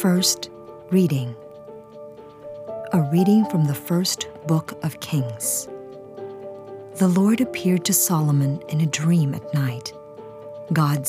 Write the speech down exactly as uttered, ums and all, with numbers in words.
First reading. A reading from the first book of Kings. The Lord appeared to Solomon in a dream at night. God